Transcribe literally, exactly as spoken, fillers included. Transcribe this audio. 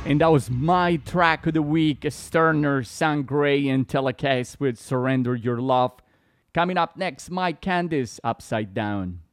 And that was my track of the week, Sterner, Sound Gray, and Telecast with Surrender Your Love. Coming up next, Mike Candice, Upside Down.